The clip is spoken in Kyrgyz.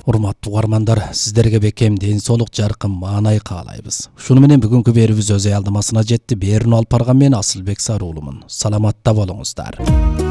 Урматтуу угармандар, сиздерге бекем ден соолук, жаркын маанай каалайбыз. Ушуну менен бүгүнкү берүүбүз өз аялдамасына жетти. Берүүнү алып барган мен Асылбек Сарыулумун. Саламатта болуңуздар.